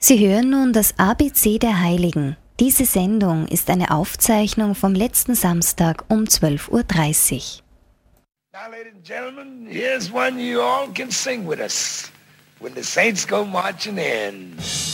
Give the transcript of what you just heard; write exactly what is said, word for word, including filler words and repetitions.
Sie hören nun das A B C der Heiligen. Diese Sendung ist eine Aufzeichnung vom letzten Samstag um zwölf Uhr dreißig. Now, ladies and gentlemen, here's one you all can sing with us when the saints go marching in.